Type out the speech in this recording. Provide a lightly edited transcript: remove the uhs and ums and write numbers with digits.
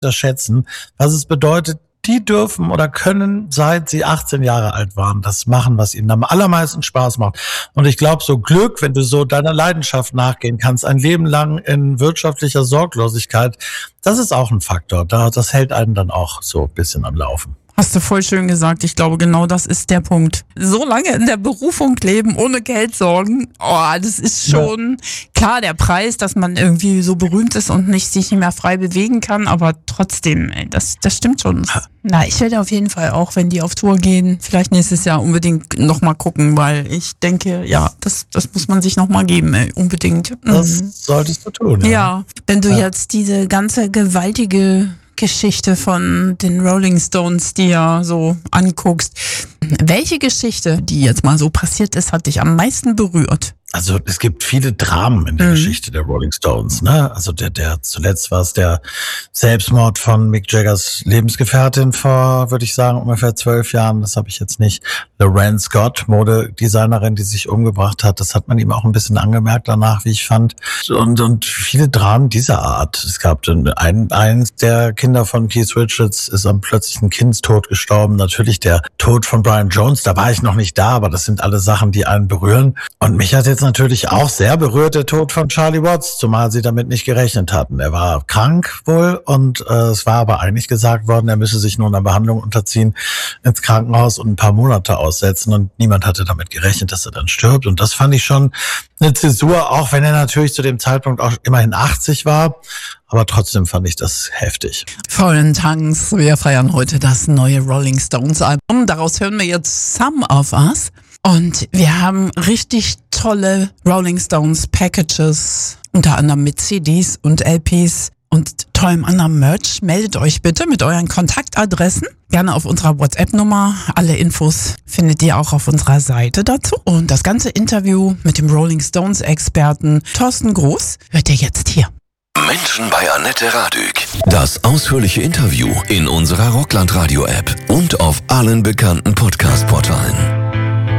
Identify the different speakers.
Speaker 1: unterschätzen, was es bedeutet. Die dürfen oder können, seit sie 18 Jahre alt waren, das machen, was ihnen am allermeisten Spaß macht. Und ich glaube, so Glück, wenn du so deiner Leidenschaft nachgehen kannst, ein Leben lang in wirtschaftlicher Sorglosigkeit, das ist auch ein Faktor. Das hält einen dann auch so ein bisschen am Laufen.
Speaker 2: Hast du voll schön gesagt. Ich glaube, genau das ist der Punkt. So lange in der Berufung leben, ohne Geld sorgen, das ist schon klar der Preis, dass man irgendwie so berühmt ist und sich nicht mehr frei bewegen kann, aber trotzdem, das stimmt schon. Na, ich werde auf jeden Fall auch, wenn die auf Tour gehen, vielleicht nächstes Jahr unbedingt nochmal gucken, weil ich denke, ja, das muss man sich nochmal geben, unbedingt.
Speaker 1: Das solltest du tun.
Speaker 2: Ja, wenn du jetzt diese ganze gewaltige Geschichte von den Rolling Stones, die ja so anguckst. Welche Geschichte, die jetzt mal so passiert ist, hat dich am meisten berührt?
Speaker 1: Also es gibt viele Dramen in der Geschichte der Rolling Stones, ne? Also der zuletzt war es der Selbstmord von Mick Jaggers Lebensgefährtin vor, würde ich sagen, ungefähr 12 Jahren. Das habe ich jetzt nicht. Lorraine Scott, Modedesignerin, die sich umgebracht hat. Das hat man ihm auch ein bisschen angemerkt danach, wie ich fand. Und viele Dramen dieser Art. Es gab eins der Kinder von Keith Richards ist am plötzlichen Kindstod gestorben. Natürlich der Tod von Brian Jones. Da war ich noch nicht da, aber das sind alle Sachen, die einen berühren. Und mich hat jetzt natürlich auch sehr berührt der Tod von Charlie Watts, zumal sie damit nicht gerechnet hatten. Er war krank wohl und es war aber eigentlich gesagt worden, er müsse sich nur einer Behandlung unterziehen, ins Krankenhaus und ein paar Monate aussetzen und niemand hatte damit gerechnet, dass er dann stirbt und das fand ich schon eine Zäsur, auch wenn er natürlich zu dem Zeitpunkt auch immerhin 80 war, aber trotzdem fand ich das heftig.
Speaker 2: Vollen Tanks, wir feiern heute das neue Rolling Stones Album, daraus hören wir jetzt Some of Us. Und wir haben richtig tolle Rolling Stones Packages, unter anderem mit CDs und LPs und tollem anderen Merch. Meldet euch bitte mit euren Kontaktadressen, gerne auf unserer WhatsApp-Nummer. Alle Infos findet ihr auch auf unserer Seite dazu. Und das ganze Interview mit dem Rolling Stones Experten Thorsten Groß hört ihr jetzt hier.
Speaker 3: Menschen bei Annette Radück. Das ausführliche Interview in unserer Rockland Radio App und auf allen bekannten Podcast-Portalen.